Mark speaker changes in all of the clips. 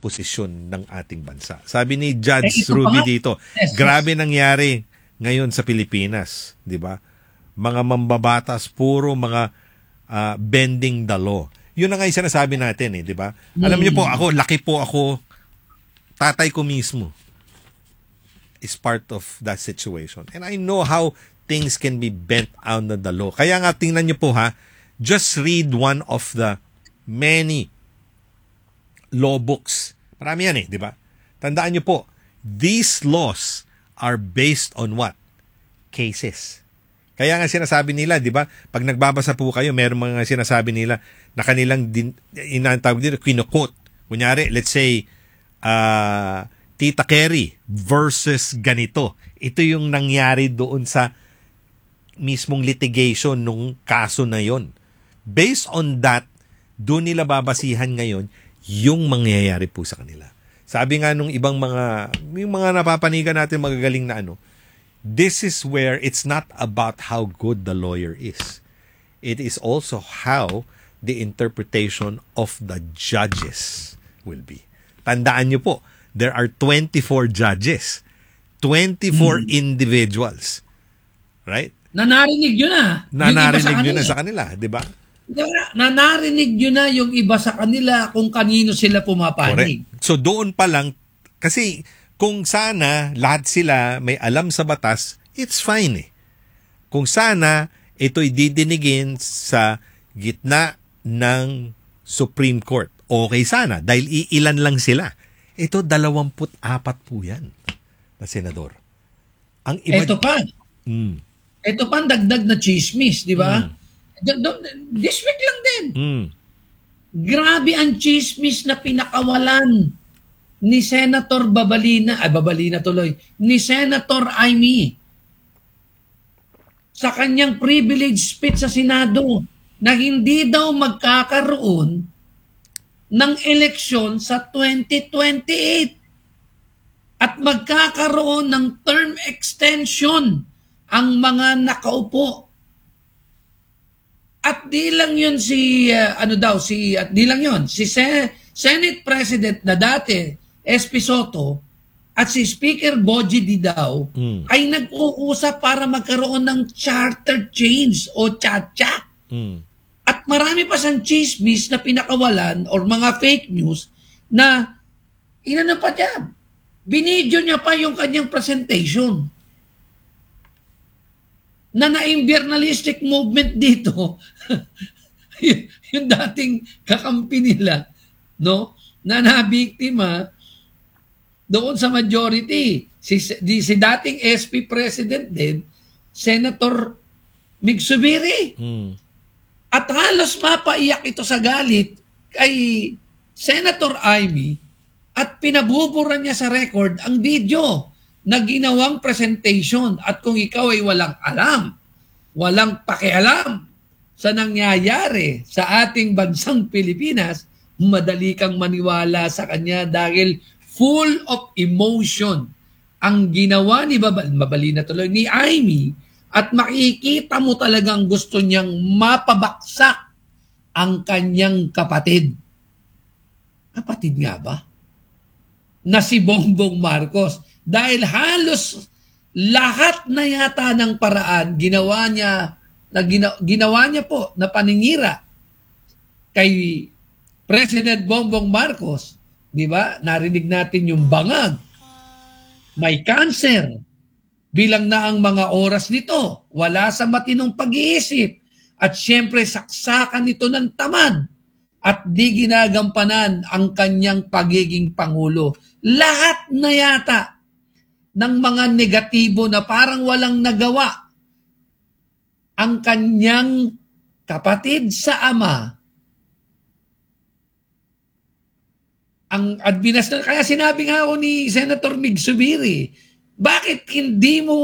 Speaker 1: posisyon ng ating bansa. Sabi ni Judge Ruby dito, grabe nangyari ngayon sa Pilipinas, di ba? Mga mambabatas, puro mga bending the law. Yun na nga yung sinasabi natin, di ba? Alam niyo po, laki po ako, tatay ko mismo is part of that situation. And I know how things can be bent under the law. Kaya nga, tingnan niyo po just read one of the many law books. Marami yan di ba? Tandaan niyo po, these laws are based on what? Cases. Kaya nga sinasabi nila, di ba? Pag nagbabasa po kayo, meron mga sinasabi nila na kanilang inantawag dito, quote. Kunyari, let's say, Tita Kerry versus ganito. Ito yung nangyari doon sa mismong litigation nung kaso na yon. Based on that, doon nila babasihan ngayon yung mangyayari po sa kanila. Sabi nga nung ibang yung mga napapanigan natin magagaling na this is where it's not about how good the lawyer is. It is also how the interpretation of the judges will be. Tandaan nyo po, there are 24 judges, 24 individuals. Right?
Speaker 2: Nanarinig yun na.
Speaker 1: Nanarinig yun na sa kanila, di ba?
Speaker 2: Nanarinig nyo na yung iba sa kanila kung kanino sila pumapanig.
Speaker 1: Correct. So doon pa lang, kasi kung sana lahat sila may alam sa batas, it's fine Kung sana ito'y didinigin sa gitna ng Supreme Court, okay sana, dahil iilan lang sila. Ito 24 po yan na senador. Ang iba,
Speaker 2: ito pa. Ito pa ang dagdag na chismis, di ba? This week lang din. Grabe ang chismis na pinakawalan ni Senator ni Senator Amy sa kanyang privilege speech sa Senado na hindi daw magkakaroon ng eleksyon sa 2028 at magkakaroon ng term extension ang mga nakaupo. At di lang yun si Senate President na dati, SP Soto, at si Speaker Boji Didaw ay nag-uusap para magkaroon ng charter change o chacha. At marami pa siyang chismis na pinakawalan or mga fake news na inano pa niya. Binidyo niya pa yung kanyang presentation na na-imperialistic movement dito, yung dating kakampi nila, no? Na nabiktima doon sa majority. Si dating SP President din, Senator Mig Zubiri. At halos mapaiyak ito sa galit kay Senator Amy at pinabubura niya sa record ang video na ginawang presentation. At kung ikaw ay walang alam, walang pakialam sa nangyayari sa ating bansang Pilipinas, madali kang maniwala sa kanya dahil full of emotion ang ginawa ni ni Amy, at makikita mo talagang gusto niyang mapabaksak ang kanyang kapatid. Kapatid nga ba? Na si Bongbong Marcos. Dahil halos lahat na yata ng paraan ginawa niya po na paningira kay President Bongbong Marcos. Di ba? Narinig natin yung bangag. May cancer. Bilang na ang mga oras nito. Wala sa matinong pag-iisip. At syempre saksakan ito ng tamad. At di ginagampanan ang kanyang pagiging Pangulo. Lahat na yata ng mga negatibo na parang walang nagawa ang kanyang kapatid sa ama. Ang administrasyon, kaya sinabi nga ako ni Senator Mig Zubiri, bakit hindi mo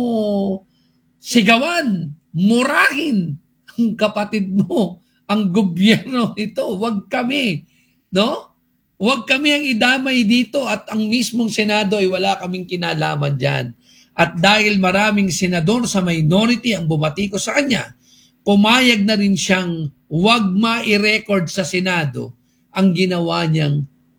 Speaker 2: sigawan, murahin ang kapatid mo, ang gobyerno nito? Huwag kami, no? Huwag kami ang idamay dito at ang mismong Senado ay wala kaming kinalaman dyan. At dahil maraming senador sa minority ang bumatiko sa kanya, pumayag na rin siyang huwag ma-record sa Senado ang ginawa niyang